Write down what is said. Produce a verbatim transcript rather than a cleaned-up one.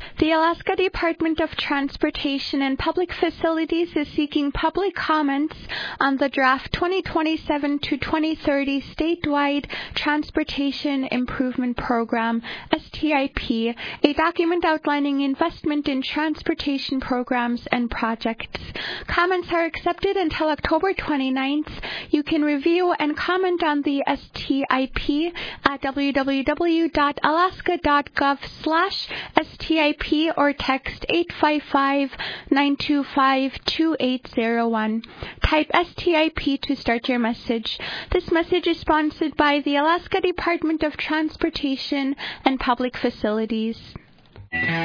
The Alaska Department of Transportation and Public Facilities is seeking public comments on the draft twenty twenty-seven to twenty thirty statewide Transportation Improvement Program, S T I P, a document outlining investment in transportation programs and projects. Comments are accepted until October twenty-ninth. You can review and comment on the S T I P at w w w dot alaska dot gov slash S T I P or text eight five five, nine two five, two eight zero one. Type S T I P to start your message. This message is sponsored by the Alaska Department of Transportation and Public Facilities.